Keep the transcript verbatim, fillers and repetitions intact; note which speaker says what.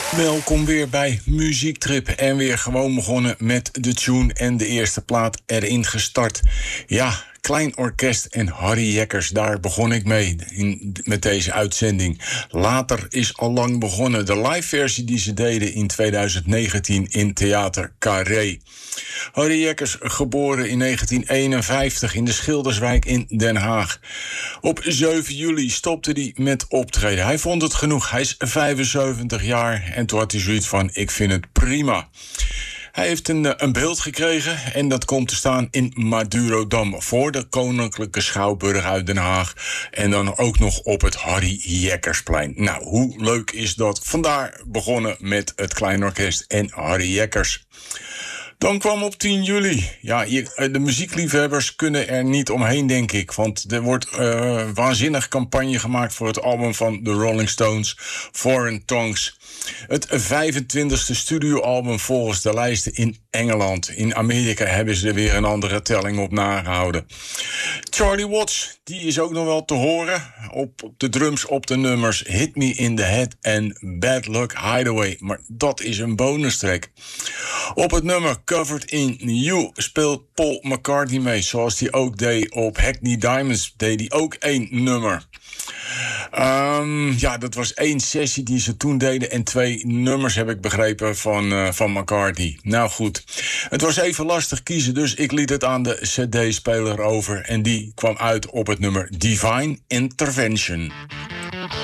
Speaker 1: Welkom weer bij Muziektrip en weer gewoon begonnen met de tune en de eerste plaat erin gestart. Ja, Klein Orkest en Harry Jekkers, daar begon ik mee in, met deze uitzending. Later is al lang begonnen de live versie die ze deden in twintig negentien in Theater Carré. Harry Jekkers, geboren in negentien eenenvijftig in de Schilderswijk in Den Haag. Op zeven juli stopte hij met optreden. Hij vond het genoeg, hij is vijfenzeventig jaar en toen had hij zoiets van, ik vind het prima. Hij heeft een, een beeld gekregen en dat komt te staan in Madurodam voor de Koninklijke Schouwburg uit Den Haag. En dan ook nog op het Harry Jekkersplein. Nou, hoe leuk is dat? Vandaar begonnen met het Klein Orkest en Harry Jekkers. Dan kwam op tien juli. Ja, je, de muziekliefhebbers kunnen er niet omheen, denk ik. Want er wordt uh, waanzinnig campagne gemaakt voor het album van de Rolling Stones, Foreign Tongues. Het vijfentwintigste studioalbum volgens de lijsten in Engeland. In Amerika hebben ze er weer een andere telling op nagehouden. Charlie Watts, die is ook nog wel te horen. Op de drums op de nummers Hit Me in the Head en Bad Luck Hideaway. Maar dat is een bonus track. Op het nummer Covered in You speelt Paul McCartney mee. Zoals hij ook deed op Hackney Diamonds, deed hij ook één nummer. Um, ja, dat was één sessie die ze toen deden en twee nummers heb ik begrepen van, uh, van McCartney. Nou goed, het was even lastig kiezen, dus ik liet het aan de cd-speler over en die kwam uit op het nummer Divine Intervention.